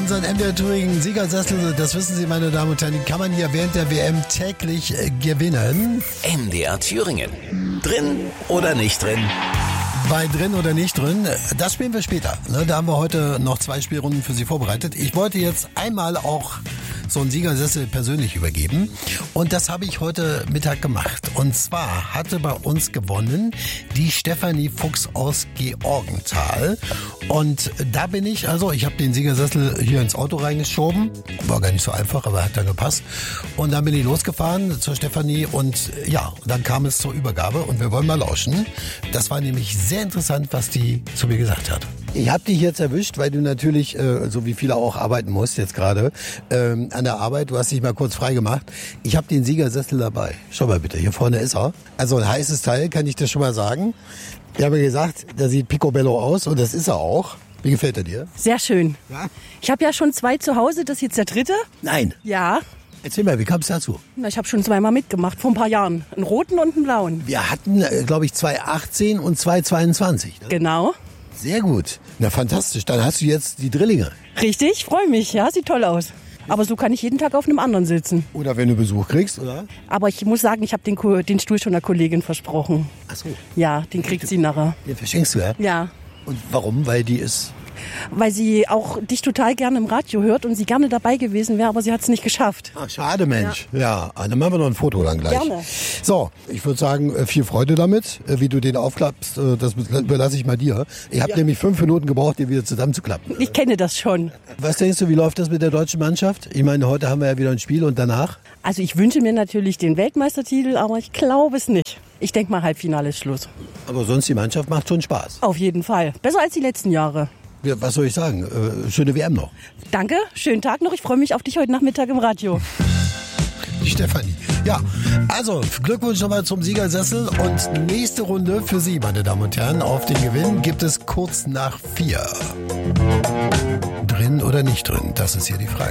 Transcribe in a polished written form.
unseren MDR Touring Siegersessel, das wissen Sie, meine Damen und Herren, die kann man hier während der WM täglich gewinnen. MDR Thüringen. Drin oder nicht drin? Bei drin oder nicht drin, das spielen wir später. Da haben wir heute noch 2 Spielrunden für Sie vorbereitet. Ich wollte jetzt einmal auch so einen Siegersessel persönlich übergeben. Und das habe ich heute Mittag gemacht. Und zwar hatte bei uns gewonnen die Stefanie Fuchs aus Georgenthal. Und da bin ich, ich habe den Siegersessel hier ins Auto reingeschoben. War gar nicht so einfach, aber hat dann gepasst. Und dann bin ich losgefahren zur Stefanie und dann kam es zur Übergabe und wir wollen mal lauschen. Das war nämlich sehr interessant, was die zu mir gesagt hat. Ich habe dich jetzt erwischt, weil du natürlich, so wie viele auch, arbeiten musst jetzt gerade, an der Arbeit. Du hast dich mal kurz frei gemacht. Ich habe den Siegersessel dabei. Schau mal bitte, hier vorne ist er. Also ein heißes Teil, kann ich dir schon mal sagen. Ich habe gesagt, der sieht picobello aus und das ist er auch. Wie gefällt er dir? Sehr schön. Ja? Ich habe ja schon 2 zu Hause, das ist jetzt der 3. Nein. Ja. Erzähl mal, wie kam es dazu? Na, ich habe schon 2-mal mitgemacht, vor ein paar Jahren. Einen roten und einen blauen. Wir hatten, glaube ich, 218 und 222. Ne? Genau. Sehr gut. Na, fantastisch. Dann hast du jetzt die Drillinge. Richtig, freue mich. Ja, sieht toll aus. Aber so kann ich jeden Tag auf einem anderen sitzen. Oder wenn du Besuch kriegst, oder? Aber ich muss sagen, ich habe den Stuhl schon der Kollegin versprochen. Ach so. Ja, den kriegt sie nachher. Den verschenkst du, ja? Ja. Und warum? Weil die ist... Weil sie auch dich total gerne im Radio hört und sie gerne dabei gewesen wäre, aber sie hat es nicht geschafft. Ach, schade, Mensch. Ja, dann machen wir noch ein Foto dann gleich. Gerne. So, ich würde sagen, viel Freude damit. Wie du den aufklappst, das überlasse ich mal dir. Ich habe nämlich 5 Minuten gebraucht, den wieder zusammenzuklappen. Ich kenne das schon. Was denkst du, wie läuft das mit der deutschen Mannschaft? Ich meine, heute haben wir ja wieder ein Spiel und danach? Also ich wünsche mir natürlich den Weltmeistertitel, aber ich glaube es nicht. Ich denke mal, Halbfinale ist Schluss. Aber sonst die Mannschaft macht schon Spaß. Auf jeden Fall. Besser als die letzten Jahre. Was soll ich sagen? Schöne WM noch. Danke, schönen Tag noch. Ich freue mich auf dich heute Nachmittag im Radio. Die Stefanie. Ja, also Glückwunsch nochmal zum Siegersessel und nächste Runde für Sie, meine Damen und Herren. Auf den Gewinn gibt es kurz nach 4. Drin oder nicht drin? Das ist hier die Frage.